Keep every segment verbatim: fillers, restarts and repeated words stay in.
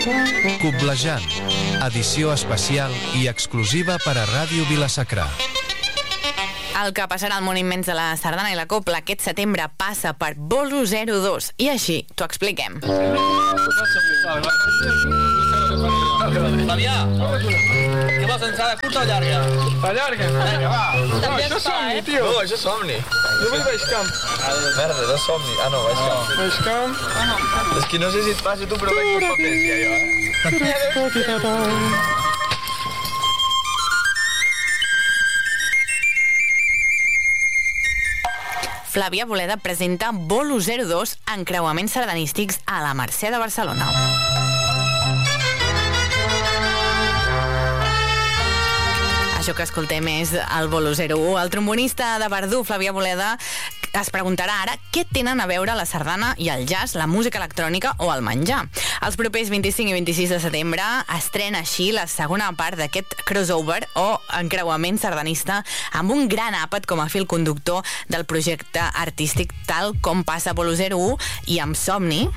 Coblejant, edició especial i exclusiva per a Ràdio Vila-sacra. El que passarà al món immens de la sardana i la copla aquest setembre passa per Bolo zero dos i així t'ho expliquem. Fabià, què vols, entrada curta o llarga? La llarga. Vinga, va. També Això és somni, eh? tio. No, això és somni. Jo vull Baixcamp. Merda, no és somni. Ah, no, Baixcamp. Baixcamp. És que no sé si et passa tu, però veig els papers ja, jo, eh? Flavia Boleda presenta Bolo zero dos, encreuaments sardanístics a la Mercè de Barcelona. Això que escoltem és el Bolo zero u. El trombonista de Verdú, Flavia Boleda, es preguntarà ara què tenen a veure la sardana i el jazz, la música electrònica o el menjar. Els propers vint-i-cinc i vint-i-sis de setembre estrena així la segona part d'aquest crossover o encreuament sardanista amb un gran àpat com a fil conductor del projecte artístic, tal com passa Bolo zero u i amb Somni,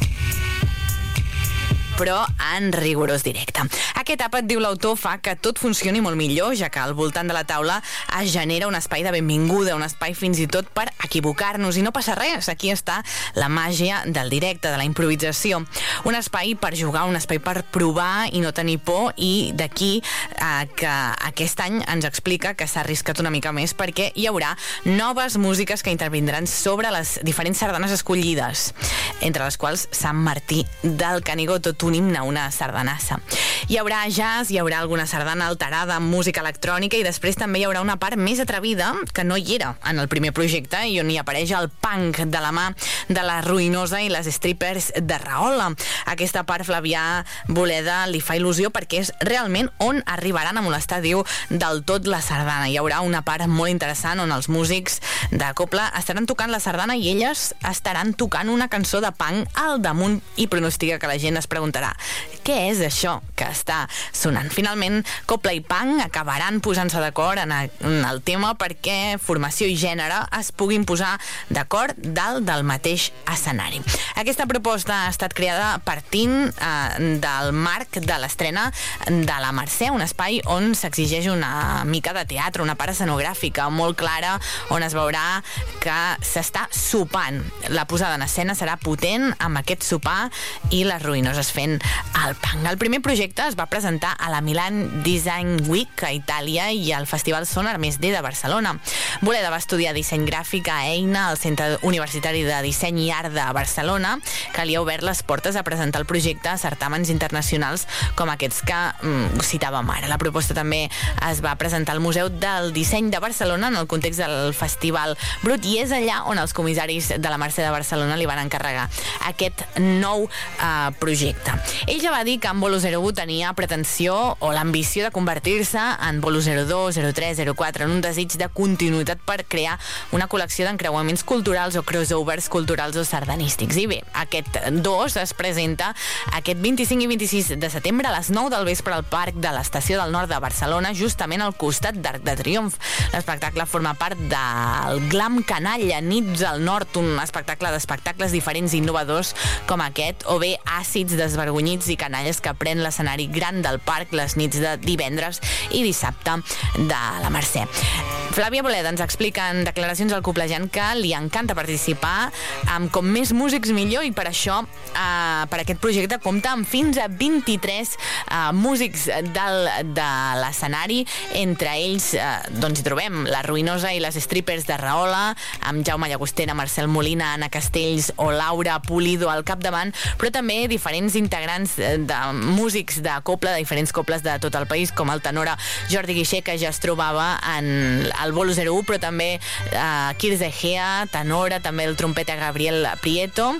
però en rigorós directe. Aquest àpat, diu l'autor, fa que tot funcioni molt millor, ja que al voltant de la taula es genera un espai de benvinguda, un espai fins i tot per equivocar-nos, i no passa res. Aquí està la màgia del directe, de la improvisació. Un espai per jugar, un espai per provar i no tenir por, i d'aquí eh, que aquest any ens explica que s'ha arriscat una mica més perquè hi haurà noves músiques que intervindran sobre les diferents sardanes escollides, entre les quals Sant Martí del Canigó, tot un himne, una sardanassa. Hi haurà jazz, hi haurà alguna sardana alterada amb música electrònica i després també hi haurà una part més atrevida que no hi era en el primer projecte i on hi apareix el punk de la mà de la Ruïnosa i les strippers de Rahola. Aquesta part Flavià Boleda li fa il·lusió perquè és realment on arribaran a molestar, diu, del tot la sardana. Hi haurà una part molt interessant on els músics de copla estaran tocant la sardana i elles estaran tocant una cançó de punk al damunt i pronostica que la gent es preguntarà què és això que està sonant. Finalment, copla i punk acabaran posant-se d'acord en el tema perquè formació i gènere es puguin posar d'acord dalt del mateix escenari. Aquesta proposta ha estat creada partint eh, del marc de l'estrena de la Mercè, un espai on s'exigeix una mica de teatre, una part escenogràfica molt clara, on es veurà que s'està sopant. La posada en escena serà potent amb aquest sopar i les Ruïnoses fent el punk. El primer projecte es va presentar a la Milan Design Week a Itàlia i al Festival Sonar Més D de Barcelona. Boleda va estudiar disseny gràfic a EINA, al Centre Universitari de Disseny i Art de Barcelona, que li ha obert les portes a presentar el projecte a certàmens internacionals com aquests que mm, citàvem ara. La proposta també es va presentar al Museu del Disseny de Barcelona en el context del Festival Brut, i és allà on els comissaris de la Mercè de Barcelona li van encarregar aquest nou eh, projecte. Ell ja va dir que en Bolo zero u tenia pretensió o l'ambició de convertir-se en Bolo zero dos, zero tres, zero quatre, en un desig de continuïtat per crear una col·lecció d'encreuaments culturals o crossovers culturals o sardanístics. I bé, aquest dos es presenta aquest vint-i-cinc i vint-i-sis de setembre a les nou del vespre al Parc de l'Estació del Nord de Barcelona, justament al costat d'Arc de Triomf. L'espectacle forma part del Glam Canalla, Nits al Nord, un espectacle d'espectacles diferents i innovadors com aquest, o bé àcids desvergonyits i canalles que pren l'escenari gran del parc les nits de divendres i dissabte de la Mercè. Flavia Boleda ens explica en declaracions al Coblejant que li encanta participar amb com més músics millor, i per això eh, per aquest projecte compta amb fins a vint-i-tres eh, músics del, de l'escenari. Entre ells eh, doncs hi trobem la Ruïnosa i les strippers de Rahola, amb Jaume Llagostera, Marcel Molina, Anna Castells o Laura Pulido al capdavant, però també diferents integrants de músics de copla, de diferents coples de tot el país, com el tenora Jordi Guixer, que ja es trobava en el Bolo zero u, però també eh, Kirs de Gea, tenora, també el trompeta Gabriel Prieto,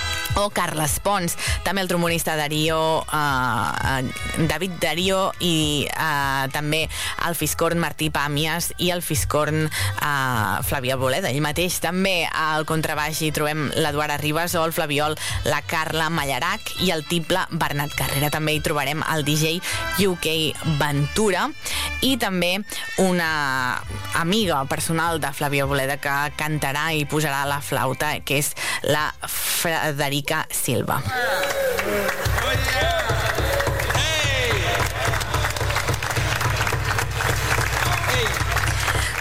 o Carles Pons, també el trombonista Darío, eh, David Darío, i eh, també el fiscorn Martí Pàmies i el fiscorn eh, Flavia Boleda. Ell mateix també al contrabaix hi trobem l'Eduard Arribas, o el flaviol la Carla Mallarac, i el tible Bernat Carrera. També hi trobarem el D J U K Ventura i també una amiga personal de Flavia Boleda que cantarà i posarà la flauta, que és la Frederica Silva.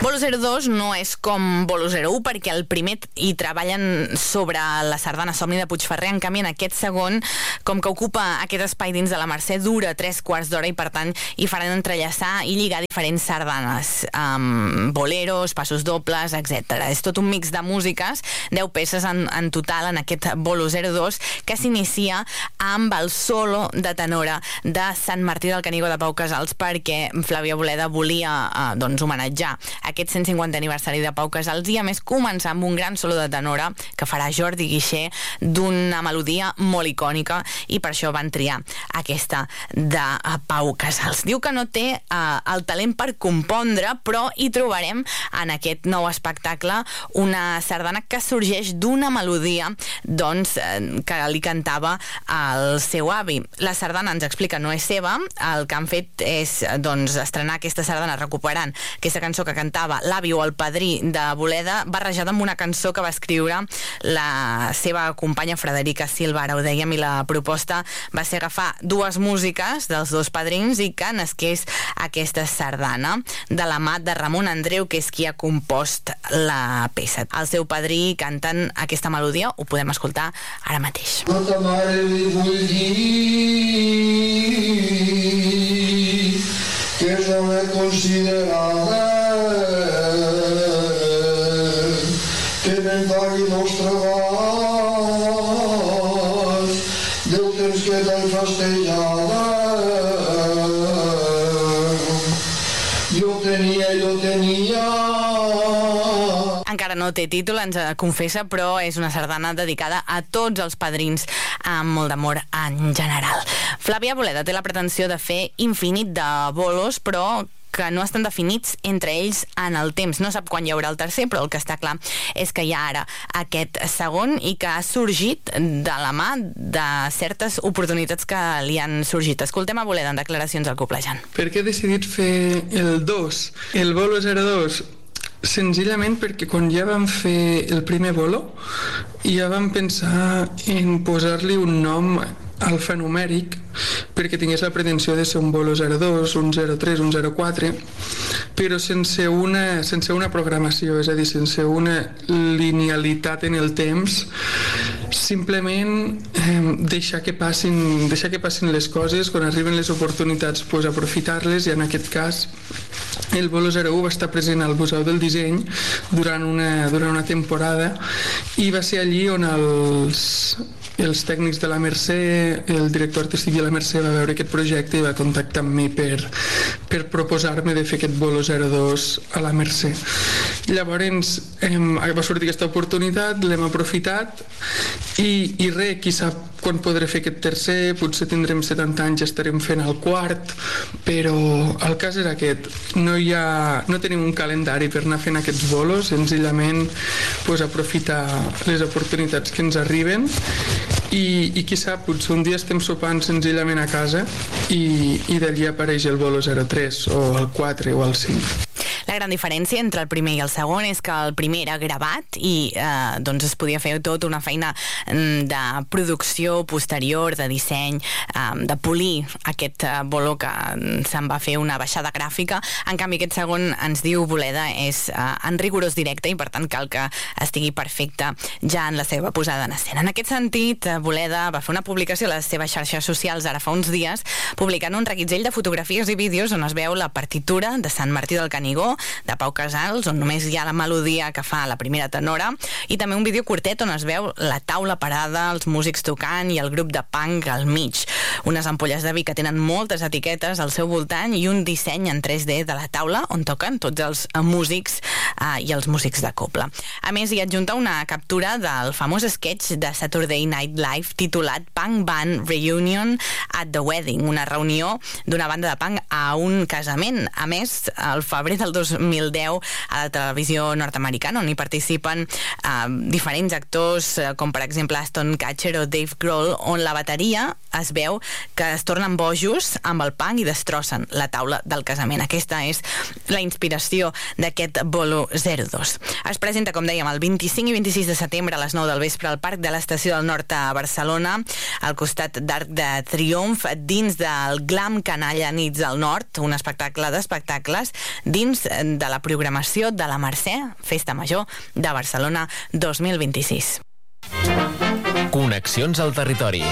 Bolo zero dos no és com Bolo zero u, perquè el primer hi treballen sobre la sardana Somni de Puigferrer. En canvi, en aquest segon, com que ocupa aquest espai dins de la Mercè, dura tres quarts d'hora i, per tant, hi faran entrellaçar i lligar diferents sardanes, um, boleros, passos dobles, etcètera. És tot un mix de músiques, deu peces en, en total en aquest Bolo zero dos, que s'inicia amb el solo de tenora de Sant Martí del Canigó de Pau Casals, perquè Flàvia Boleda volia eh, doncs, homenatjar aquest cent cinquantè aniversari de Pau Casals i, a més, començar amb un gran solo de tenora que farà Jordi Guixer d'una melodia molt icònica, i per això van triar aquesta de Pau Casals. Diu que no té eh, el talent per compondre, però hi trobarem en aquest nou espectacle una sardana que sorgeix d'una melodia doncs, eh, que li cantava el seu avi. La sardana, ens explica, no és seva. El que han fet és doncs, estrenar aquesta sardana recuperant aquesta cançó que cantava l'avi o el padrí de Boleda, barrejada amb una cançó que va escriure la seva companya Frederica Silva, ara ho dèiem, i la proposta va ser agafar dues músiques dels dos padrins i que nasqués aquesta sardana de la mà de Ramon Andreu, que és qui ha compost la peça. El seu padrí canten aquesta melodia, ho podem escoltar ara mateix. No ta mare li vull dir que és una considerada que me'n pagui els treballs del temps que t'han fastejada. Jo tenia, jo tenia... Encara no té títol, ens confessa, però és una sardana dedicada a tots els padrins amb molt d'amor en general. Flàvia Boleda té la pretensió de fer infinit de bolos, però que no estan definits entre ells en el temps. No sap quan hi haurà el tercer, però el que està clar és que hi ha ara aquest segon i que ha sorgit de la mà de certes oportunitats que li han sorgit. Escoltem a Boleda en declaracions al Coplejant. Per què he decidit fer el dos, el Bolo zero dos? Senzillament perquè quan ja vam fer el primer bolo ja vam pensar en posar-li un nom alfanumèric perquè tingués la pretensió de ser un bolo zero dos, un zero tres, un zero quatre, però sense una, sense una programació, és a dir, sense una linealitat en el temps, simplement eh, deixar que passin, deixar que passin les coses, quan arriben les oportunitats, pues, aprofitar-les, i en aquest cas el Bolo zero u va estar present al Museu del Disseny durant una, durant una temporada, i va ser allí on els, els tècnics de la Mercè, el director artístic de la Mercè va veure aquest projecte i va contactar amb mi per, per proposar-me de fer aquest Bolo zero dos a la Mercè. Llavors eh, va sortir aquesta oportunitat, l'hem aprofitat, i, i res, qui sap quan podré fer aquest tercer, potser tindrem setanta anys i estarem fent el quart, però el cas és aquest, no, hi ha, no tenim un calendari per anar fent aquests bolos, senzillament pues, aprofitar les oportunitats que ens arriben, i, i qui sap, potser un dia estem sopant senzillament a casa i, i d'allí apareix el Bolo zero tres o el quatre o el cinc. La gran diferència entre el primer i el segon és que el primer era gravat i eh, doncs es podia fer tot una feina de producció posterior, de disseny, eh, de polir aquest eh, bolo que se'n va fer una baixada gràfica. En canvi, aquest segon, ens diu Boleda, és eh, en rigorós directe i per tant cal que estigui perfecte ja en la seva posada en escena. En aquest sentit, Boleda va fer una publicació a les seves xarxes socials ara fa uns dies, publicant un reguitzell de fotografies i vídeos on es veu la partitura de Sant Martí del Canigó de Pau Casals, on només hi ha la melodia que fa la primera tenora, i també un vídeo curtet on es veu la taula parada, els músics tocant i el grup de punk al mig. Unes ampolles de vi que tenen moltes etiquetes al seu voltant i un disseny en tres D de la taula on toquen tots els músics eh, i els músics de cobla. A més, hi adjunta una captura del famós sketch de Saturday Night Live titulat Punk Band Reunion at the Wedding, una reunió d'una banda de punk a un casament. A més, al febrer del dos mil deu a la televisió nord-americana, on hi participen eh, diferents actors, eh, com per exemple Aston Catcher o Dave Grohl, on la bateria es veu que es tornen bojos amb el punk i destrossen la taula del casament. Aquesta és la inspiració d'aquest Bolo zero dos. Es presenta, com dèiem, el vint-i-cinc i vint-i-sis de setembre a les nou del vespre al Parc de l'Estació del Nord a Barcelona, al costat d'Arc de Triomf, dins del Glam Canalla Nits del Nord, un espectacle d'espectacles dins de la programació de la Mercè, Festa Major de Barcelona dos mil vint-i-sis. Connexions al territori.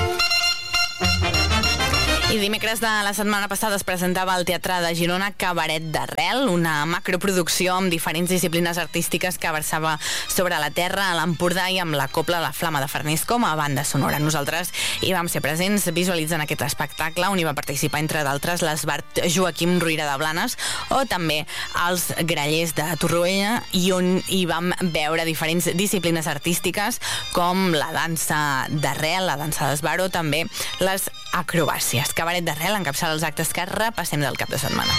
I dimecres de la setmana passada es presentava al Teatre de Girona Cabaret d'Arrel, una macroproducció amb diferents disciplines artístiques que versava sobre la terra, a l'Empordà i amb la cobla La Flama de Farners com a banda sonora. Nosaltres hi vam ser presents visualitzant aquest espectacle, on hi va participar, entre d'altres, l'esbart Joaquim Ruïra de Blanes o també els grallers de Torroella, i on hi vam veure diferents disciplines artístiques com la dansa d'arrel, la dansa d'esbart o també les acrobàcies. Cabaret d'Arrel encapçala els actes que repassem del cap de setmana.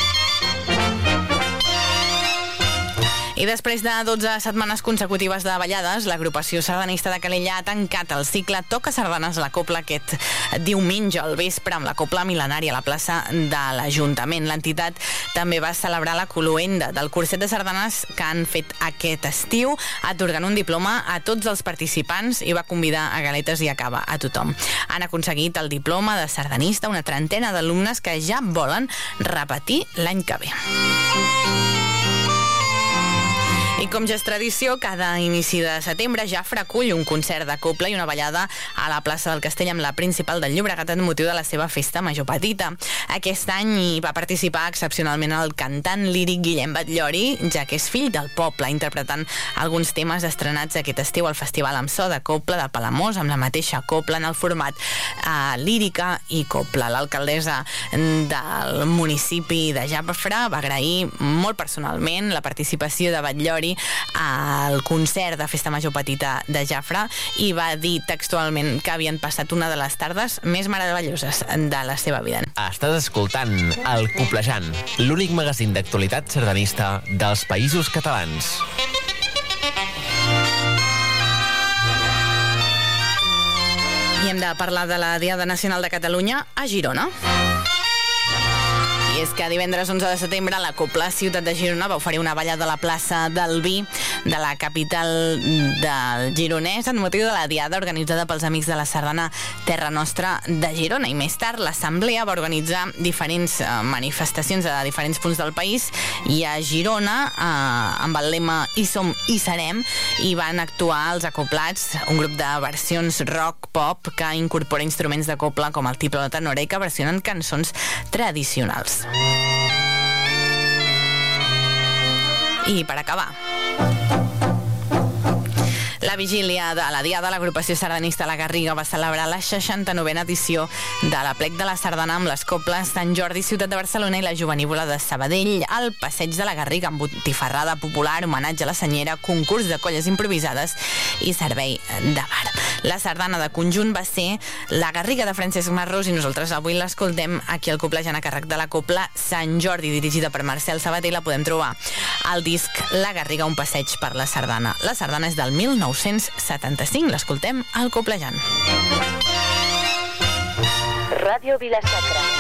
I després de dotze setmanes consecutives de ballades, l'agrupació sardanista de Calella ha tancat el cicle Toca Sardanes a la Cobla aquest diumenge al vespre amb la Cobla Mil·lenària a la plaça de l'Ajuntament. L'entitat també va celebrar la cloenda del curset de sardanes que han fet aquest estiu, atorgant un diploma a tots els participants i va convidar a galetes i a cava a tothom. Han aconseguit el diploma de sardanista una trentena d'alumnes que ja volen repetir l'any que ve. I com ja és tradició, cada inici de setembre Jafre acull un concert de cobla i una ballada a la plaça del Castell amb la principal del Llobregat en motiu de la seva festa major petita. Aquest any hi va participar excepcionalment el cantant líric Guillem Batllori, ja que és fill del poble, interpretant alguns temes estrenats aquest estiu al Festival amb so de cobla de Palamós, amb la mateixa cobla en el format eh, lírica i cobla. L'alcaldessa del municipi de Jafre va agrair molt personalment la participació de Batllori al concert de Festa Major Petita de Jafre i va dir textualment que havien passat una de les tardes més meravelloses de la seva vida. Estàs escoltant El Coblejant, l'únic magazín d'actualitat sardanista dels Països Catalans. I hem de parlar de la Diada Nacional de Catalunya a Girona. I és que divendres onze de setembre la Cobla Ciutat de Girona va oferir una ballada a la plaça del Vi de la capital del gironès en motiu de la diada organitzada pels Amics de la Sardana Terra Nostra de Girona. I més tard l'Assemblea va organitzar diferents eh, manifestacions a diferents punts del país i a Girona eh, amb el lema Hi som, hi serem, i van actuar els Acoblats, un grup de versions rock pop que incorpora instruments de cobla com el tiple o la tenora i que versionen cançons tradicionals. I per acabar, la vigília de la Diada, l'agrupació sardanista La Garriga va celebrar la seixanta-novena edició de l'Aplec de la Sardana amb les cobles Sant Jordi, Ciutat de Barcelona i la Jovenívola de Sabadell al Passeig de la Garriga amb botifarrada popular, homenatge a la senyera, concurs de colles improvisades i servei de bar. La sardana de conjunt va ser La Garriga de Francesc Marrós i nosaltres avui l'escoltem aquí al Coblejant a càrrec de la cobla Sant Jordi, dirigida per Marcel Sabater. La podem trobar al disc La Garriga, un passeig per la sardana. La sardana és del mil nou-cents setanta-cinc. L'escoltem al Coblejant. Ràdio Vila-sacra.